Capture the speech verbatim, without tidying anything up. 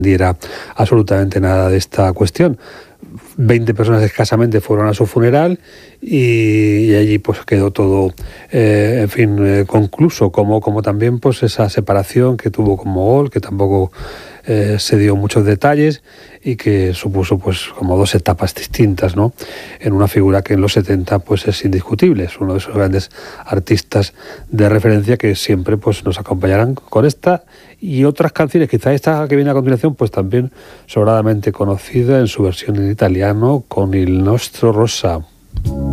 entendiera absolutamente nada de esta cuestión. veinte personas escasamente fueron a su funeral y, y allí pues quedó todo, eh, en fin, eh, concluso, como, como también pues esa separación que tuvo con Mogol, que tampoco eh, se dio muchos detalles y que supuso pues como dos etapas distintas, ¿no? En una figura que en los setenta pues es indiscutible, es uno de esos grandes artistas de referencia que siempre pues nos acompañarán con esta y otras canciones, quizá esta que viene a continuación pues también sobradamente conocida en su versión en italiano con Il nostro Rosa.